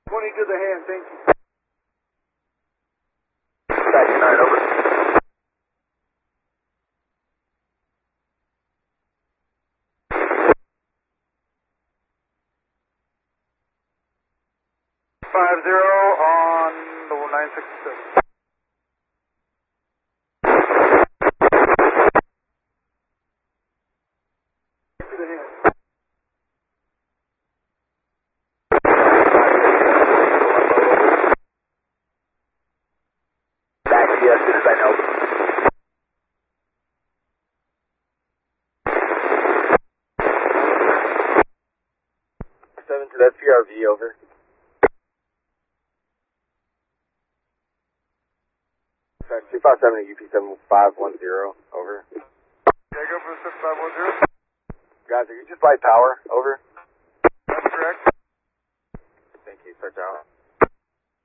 20 to the hand, thank you. Back to 9, over. On the 966. To the hand. Back to you as soon as I know. Seven to that PRV, over. Fact 257 UP 7510, over. Yeah, go for the 7510. Guys, are you just light power, over? That's correct. Thank you, start down.